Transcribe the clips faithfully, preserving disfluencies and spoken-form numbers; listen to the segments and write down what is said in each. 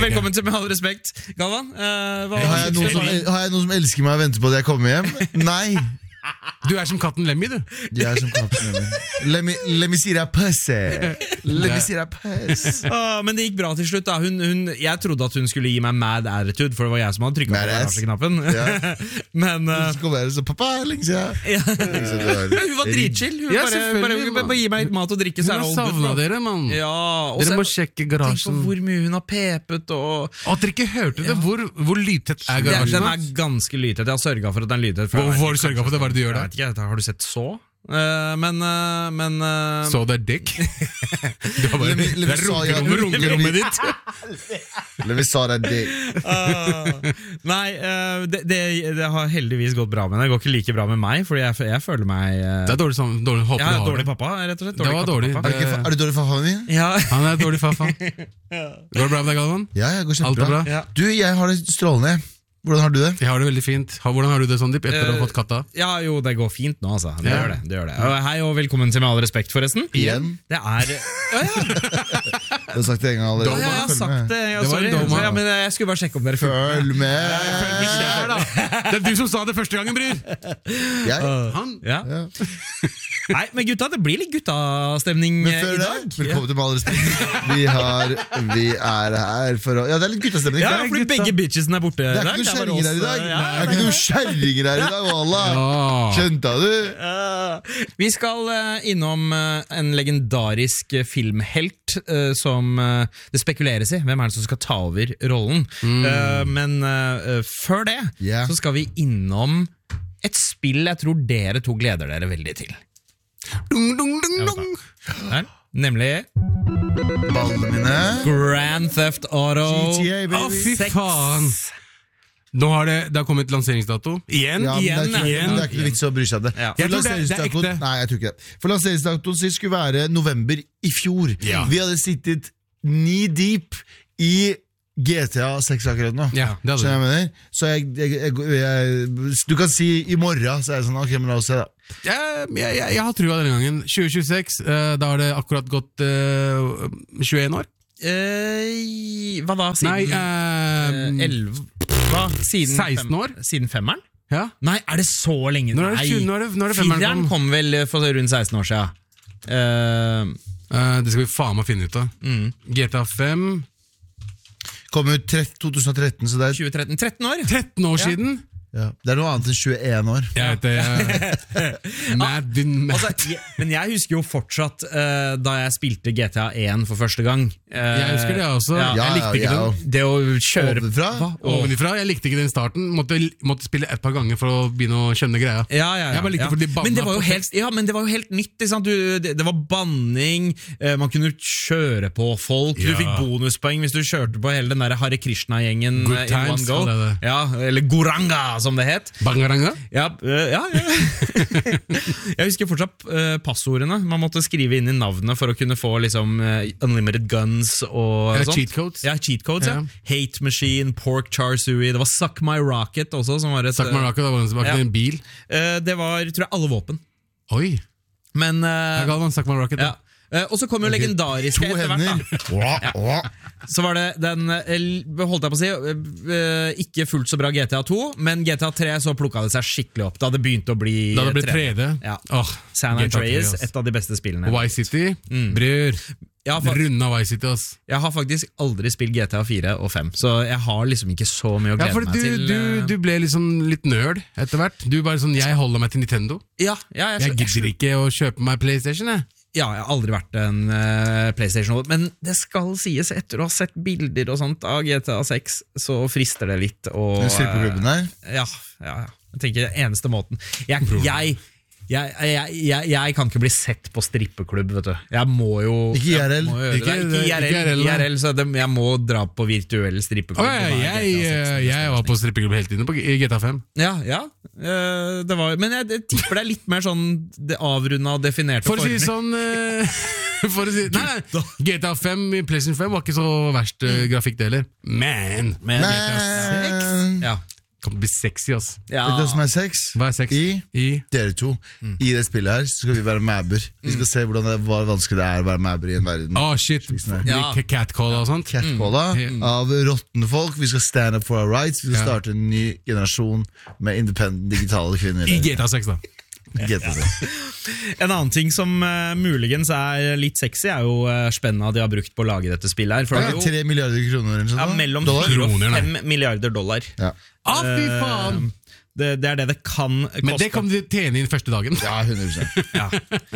Velkommen til Med all respekt, Galvan. Uh, hva, har, jeg som, har jeg noen som elsker meg og venter på at jeg kommer hjem? Nei. Du er som katten Lemmy, du. Jeg er som katten Lemmy. Lemmy, Lemmy sier jeg pussy. Lemmy sier jeg puss. uh, Men det gikk bra til slutt da. hun, hun, Jeg trodde at hun skulle gi meg mad attitude, for det var jeg som hadde trykket på garasjeknappen. Ja. Men uh, så jeg så, pappa, lenge siden. Ja. Lenge siden var. Hun var dritchill. Hun ja, bare, bare, bare, bare gi meg litt mat og drikke. Hun har savnet dere, mann. Ja, dere må sjekke garasjen. Tenk på hvor mye hun har pepet og... At dere ikke hørte det. Hvor, hvor lydtett er garasjen? Den er ganske lydtett. Jeg har sørget for at den er lydtett. Hvorfor har du sørget for det? Hva er det du gjør da? Jeg vet ikke, har du sett så? Uh, men, uh, men uh, Så det er dick? Det er bare, det er runkerommet, runkerommet ditt. Levi sa det er dick. uh, Nei, uh, det, det, det har heldigvis gått bra med det. Det går ikke like bra med meg, fordi jeg, jeg føler meg uh, Det er dårlig, sånn, dårlig håp. Jeg er dårlig pappa, rett og slett. Det var dårlig. Pappa. Er, du ikke, er du dårlig farfaren din? Ja. Han er dårlig farfar. Går det bra med deg, Galvan? Ja, jeg går kjempebra. Alt er bra? Ja. Du, jeg har det strålende. Hvordan har du det? Jeg har det veldig fint. Hvordan har du det, Sondip, etter å ha fått katta? Ja, jo, det går fint nå, altså. Det ja. gjør det, det gjør det. Og hei og velkommen til Med all respekt, forresten. Igjen? Det er... Ja, ja. Du har sagt det en gang allerede. Ja, jeg har sagt det. Ja, det var sorry. Så, ja, men jeg skulle bare sjekke om dere følg med. Følg med. Det er du som sa det første gangen, bror. Jeg? Uh, Han? Ja. Ja. Nei, men gutta, det blir litt guttastemning i Men før det, dag. velkommen til Med all respekt. Vi, har, vi er her for å... Ja, det er litt guttastemning. Ja, Det er fordi gutta. begge bitchesene er borte. Det er ikke noen kjerringer her i dag. Ja, Det er ikke noen kjerringer her i dag, wallah. Ja. Skjønte du? Uh, vi skal uh, innom uh, en legendarisk uh, filmhelt uh, som uh, det spekuleres i. Hvem er det som skal ta over rollen? Mm. Uh, men uh, før det Yeah. så skal vi innom et spill jeg tror dere to gleder dere veldig til. Dung, dung, dung, dung. Her. Nemlig Ballene mine. Grand Theft Auto G T A, baby. Å, fy seks. faen. Nå har det, det har kommet lanseringsdato. Igjen, Ja, men igjen, det er ikke, igjen. det er ikke noe vits å bry seg om det. Ja. For Jeg tror det- det er lanseringsdatoen- ekte. Nei, jeg tror ikke det. For lanseringsdatoen sin skulle være november i fjor. Ja. Vi hadde sittet knee deep i G T A seks akkurat nå. Ja, det hadde Skjønner jeg hva jeg mener? Så jeg, jeg, jeg, jeg, du kan si i morgen, så er jeg sånn, ok, men la oss se da. Jeg, jeg, jeg, jeg har trua denne gangen. tjue tjueseks, eh, da har det akkurat gått eh, tjueen år. Uh, hva da? Siden Nei, eh, elleve Hva? Siden seksten fem- år? Siden femmeren? Ja. Nei, er det så lenge? Når er det Nei. tjue- når er det- når er det femmeren Fireren kom? kom vel for rundt seksten år siden. Uh, Eh, det skal vi faen meg finne ut av. mm. G T A fem. Kom ut tretton tjue tretten, så det er, tjue tretten. tretten år? tretten år Ja. siden. ja, det er noe annet enn tjueen år. Jeg vet det. jeg- Mad, din mad. Altså, jeg, men jeg husker jo fortsatt uh, da jeg spilte G T A én for første gang. Uh, Jeg husker det også. Ja, Jeg likte ikke ja, den. Det å kjøre Ovenfra? Hva? Ovenifra. Jeg likte ikke den starten. Måtte, måtte spille et par ganger for å begynne å skjønne greia. Ja, ja, ja. Jeg bare likte ja. fordi de banna men det var jo på- helt, ja, men det var jo helt nytt. Ikke sant? Du, det, det var banning, eh, man kunne kjøre på folk. Du Ja. fikk bonuspoeng hvis du kjørte på hele den der Hare Krishna-gjengen. Good eh, in times, one go. kaller jeg det. Ja, eller Goranga, som det het. Bangaranga? Ja, øh, ja, ja. Jeg husker fortsatt uh, passordene. Man måtte skrive inn i navnet for å kunne få liksom uh, unlimited guns og Ja, sånt. cheat codes. Ja, cheat codes, ja. Ja. Hate Machine, Pork Char Suey. Det var Suck My Rocket også, som var et Suck Maraka, da var det var Ja. ikke en bil. uh, Det var, tror jeg, alle våpen. Oi! Men Jeg uh, ga den Suck Maraka. ja. Uh, og så kom jo legendariske To etter hvert, da. hender. Åh, åh. Så var det den, eh, holdt jeg på å si, eh, ikke fullt så bra G T A to, men G T A tre så plukket det seg skikkelig opp da det begynte å bli Da det ble tre D. tre D. Ja. Åh, San G T A tre, Andreas, ass. et av de beste spillene. Vice City, Mm. bror. Jeg har, fa Runda Vice City, ass. jeg har faktisk aldri spilt G T A fire og fem, så jeg har liksom ikke så mye å Ja, glede for meg du, til. du, eh, du ble liksom litt nerd etter hvert. Du bare sånn, jeg holder meg til Nintendo. ja, ja, Jeg gidder ikke å kjøpe meg PlayStation, jeg. Ja, jeg har aldri vært en uh, PlayStation, men det skal sies, etter å ha sett bilder og sånt av G T A seks, så frister det litt. Og, Den strippeklubben der. Ja, ja, ja. Jeg tenker eneste måten. Jeg, jeg, jeg, jeg, jeg, jeg kan ikke bli sett på strippeklubb, vet du. Jeg må jo Ikke I R L. jeg må gjøre Ikke- det. Ikke I R L, ikke I R L, I R L, så det, jeg må dra på virtuell strippeklubb. Å, jeg, jeg, jeg, jeg var på strippeklubb hele tiden på G- i G T A fem. Ja, ja. eh, det var, men jeg, jeg tipper det er litt mer sånn det avrunda og definerte For å si former. sånn eh, For å si, nei, nei, G T A fem i PlayStation fem var ikke så verst eh, grafikk det heller. Men Men- Men Ja. Kan bli sexy, ass. Ja. Vet du hva som er sex? Hva er sex? I I dere to. I det spillet her så skal vi være mabber. Vi skal se hvordan det, hvor vanskelig det er å være mabber i en verden. Åh, oh, shit. Ja. Blir catcall og sånt. Catcalla av råttende folk. Vi skal stand up for our rights. Vi skal Ja. starte en ny generasjon med independent digitale kvinner. I G T A seks, da. G T A seks. En annen ting som uh, muligens er litt sexy, er jo uh, spenna de har brukt på å lage dette spillet her. For det Ja, er jo Tre milliarder kroner eller ja, sånn. mellom Dollar? fire og Kroner, nei. fem milliarder dollar. Ja. Ah, fy faen! Uh, det, det er det det kan koste. Men det kan du tjene inn første dagen. ja, hundre prosent. Ja.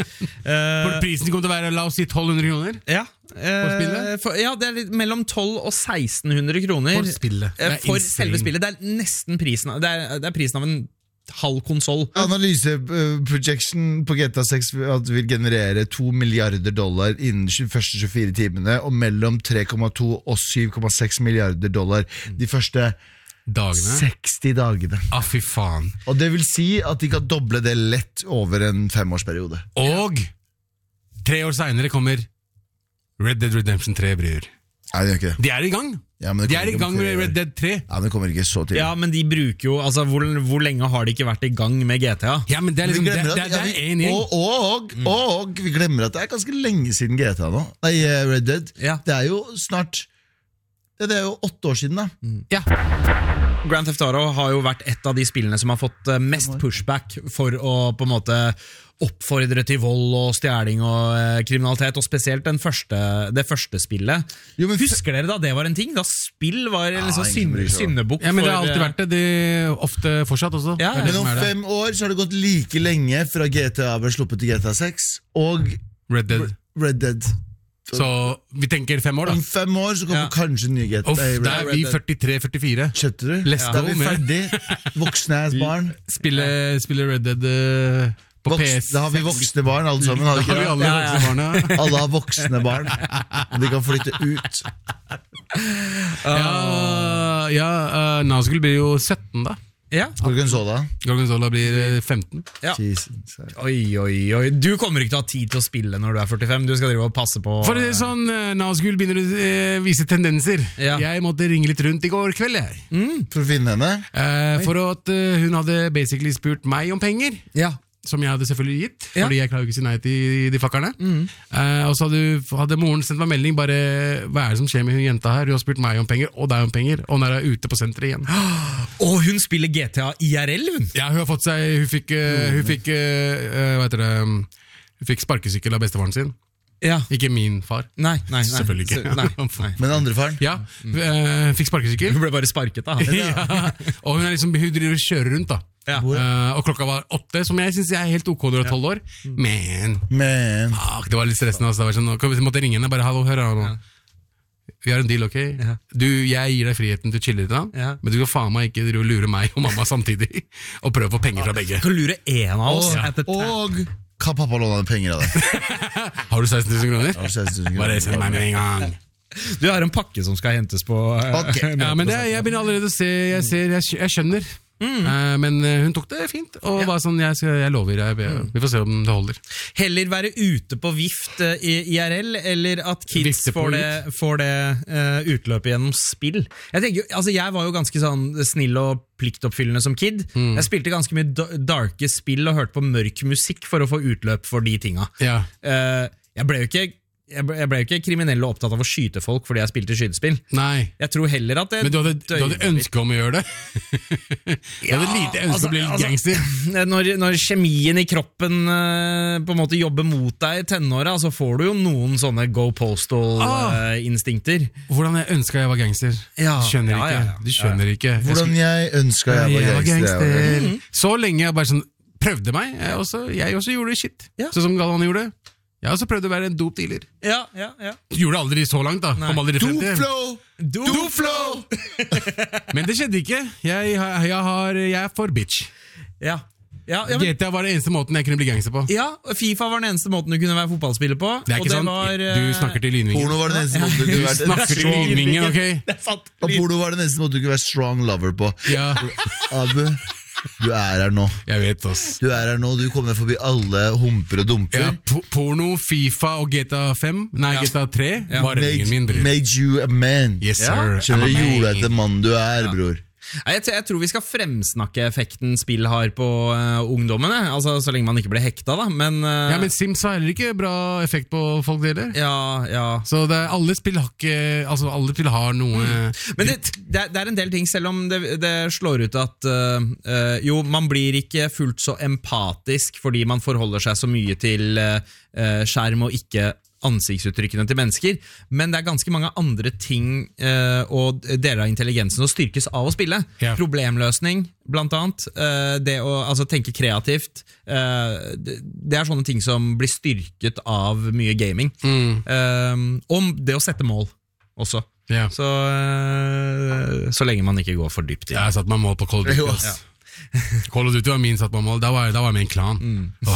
For Uh, prisen kommer til å være, la oss si, tolv hundre kroner. ja. Uh, spillet? for, ja, det er litt mellom tolv og seksten hundre kroner. For spillet. Uh, Det er for insane. selve spillet. Det er nesten prisen av- Det er, det er prisen av en halv konsoll. Analyse uh, projection på G T A seks at det vil generere to milliarder dollar innen de første tjuefire timene, og mellom tre komma to og syv komma seks milliarder dollar de første Dagene. seksti dagene. Ah, fy faen. Og det vil si at de kan doble det lett over en femårsperiode. Og tre år senere kommer Red Dead Redemption tre, bror. Nei, det gjør ikke det. De er i gang. Ja, men det De kommer er i ikke om gang med tre år. Red Dead tre. Ja, men det kommer ikke så tidlig. Ja, men de bruker jo altså, hvor, hvor lenge har de ikke vært i gang med G T A? Ja, men det er Vi liksom Det, glemmer det, at, det ja, er vi, en gjeng. og, og, og vi glemmer at det er ganske lenge siden G T A nå. Nei, eh, Red Dead. Ja. Det er jo snart Det, det er jo åtte år siden, da. Ja. Grand Theft Auto har jo vært et av de spillene som har fått eh, mest pushback for å på en måte oppfordre til vold og stjeling og eh, kriminalitet, og spesielt den første, det første spillet. Jo, men f- Husker dere da det var en ting? Da spill var en liksom ingen synd, bryr seg om. syndebukk ja, men det har for, alltid eh, vært det. Det er ofte fortsatt også. Ja, Det er det Men som om er det. fem år så har det gått like lenge fra G T A ble sluppet til G T A seks og Red Dead. Red Dead. Så vi tenker fem år, Om da. fem år så kommer Ja. kanskje nye G T A. Uff, Nei, da er Red vi Dead. førtitre førtifire. Skjøtter du? Let's Da go, er vi man. ferdig. Voksne ass barn. Spille, spille Red Dead eh, på Voks, P S. da har vi voksne barn alle sammen. Har Da vi har vi ikke det? alle Ja, ja. voksne barna. Alle har voksne barn. Og de kan flytte ut. Ja, ja uh, Nazgul blir jo sytten, da. Ja. Gorgonzola. Gorgonzola blir eh, femten. Ja. Jesus. Oi, oi, oi. Du kommer ikke til å ha tid til å spille når du er førtifem. Du skal drive og passe på For det er sånn, uh, Nazgul begynner å eh, vise tendenser. Ja. Jeg måtte ringe litt rundt i går kveld, jeg. For å finne henne. Eh, for at eh, hun hadde basically spurt meg om penger. Ja. Som jeg hadde selvfølgelig gitt, Ja. fordi jeg klarer jo ikke å si nei til de fuckerne. Eh, og så hadde, hadde moren sendt meg melding bare, hva er det som skjer med hun jenta her? Hun har spurt meg om penger, og deg om penger, og nå er hun ute på senteret igjen. Og hun spiller G T A I R L, hun! Ja, hun har fått seg, hun fikk, eh, hun fikk, eh, eh, hva heter det, um, hun fikk sparkesykkel av bestefaren sin. Ja. Ikke min far. Nei, nei, nei. Selvfølgelig ikke. Så- Nei, nei. Men andre faren. Ja, eh, fikk sparkesykkel. Hun ble bare sparket av han. Ja, og hun, er liksom, hun driver og kjører rundt da. Ja. Eh, og klokka var åtte, som jeg synes er helt ok når du er tolv år. Men Men fuck, det var litt stressende. Altså. Det var sånn, nå- jeg måtte ringe henne. Bare, hallo, hør nå. Vi har en deal, ok? Ja. Du, Jeg gir deg friheten til å chille litt, da. Ja. Men du skal faen meg ikke drive og lure meg og mamma samtidig. Og prøve å få penger fra begge. Du kan lure en av oss. Og, at a time. og kan pappa låne deg penger av deg? Har du seksten tusen kroner? Ja, seksten tusen kroner. Bare send meg med en gang. Du har en pakke som skal hentes på eh, Ok. Ja, men det, Jeg begynner allerede å se, jeg ser, jeg, skj- jeg skjønner. Eh, men eh, hun tok det fint, og var sånn, jeg, skal, jeg lover, jeg, vi får se om det holder. Heller være ute på vift eh, i I R L, eller at kids Vifte på får det, får det eh, utløpet gjennom spill. Jeg tenker, jo- altså jeg var jo ganske sånn snill og pliktoppfyllende som kid. Jeg spilte ganske mye da- darke spill og hørte på mørk musikk for å få utløp for de tinga. Ja. Eh, jeg ble jo ikke jeg ble, jeg ble jo ikke kriminell og opptatt av å skyte folk fordi jeg spilte skytespill. Nei. Jeg tror heller at det Men du hadde, du hadde døyva ønske om å gjøre det? Du hadde lite ønske om å bli litt altså- gangster? Når, når kjemien i kroppen eh, på en måte jobber mot deg i tenåra, så får du jo noen sånne go Ah. postal-instinkter. Hvordan jeg ønska jeg var gangster. Ja, Du skjønner ja, ikke. ja, ja. Du skjønner ikke. Jeg Hvordan skulle- jeg ønska jeg var jeg var gangster. jeg var- gangster. Så lenge jeg bare sånn prøvde meg. Jeg også, jeg også gjorde shit. Ja. Sånn som Galvan gjorde. Jeg også prøvde å være en dope dealer. Ja, ja, ja. Gjorde aldri så langt, da. Kom aldri frem til. Doflow! Doflow! Men det skjedde ikke. Jeg, jeg, jeg, har, jeg er for bitch. Ja. Ja, ja, men, G T A var den eneste måten jeg kunne bli gangster på. ja, Fifa var den eneste måten du kunne være fotballspiller på. Det er og ikke sant. var, Du eh, snakker til lynvingen. Porno var den eneste måten du Du kunne vært snakker til lynvingen, ok? Det er sant. Og porno var den eneste måten du kunne være strong lover på. Ja, Abu, du er her nå. jeg vet, ass. Du er her nå, du kommer forbi alle humper og dumper. Ja, po porno, Fifa og G T A fem, nei, Ja. G T A tre Ja. var redningen min, Made, bror. made you a man. Yes, Ja. sir. Skjønner du, I'm a gjorde man. deg til mann du er, bror. Jeg, jeg tror vi skal fremsnakke effekten spill har på uh, ungdommene, altså så lenge man ikke blir hekta da, men... Uh, ja, men Sims har heller ikke bra effekt på folk deler. Ja, ja. Så det, alle spill har ikke, altså alle spill har noe... Mm. Men det, det, er, det er en del ting, selv om det, det slår ut at uh, uh, jo, man blir ikke fullt så empatisk fordi man forholder seg så mye til uh, skjerm og ikke ansiktsuttrykkene til mennesker, men det er ganske mange andre ting uh, og deler av intelligensen å styrkes av å spille. Ja. Problemløsning, blant annet. Uh, det å altså, tenke kreativt. Uh, det, det er sånne ting som blir styrket av mye gaming. Mm. Uh, om det å sette mål også. Ja. Så, uh, så lenge man ikke går for dypt i. Jeg har satt meg mål på Call of Duty. Ja. Call of Duty var min satt på mål. Da var, da var jeg med en klan. Mm. Åh,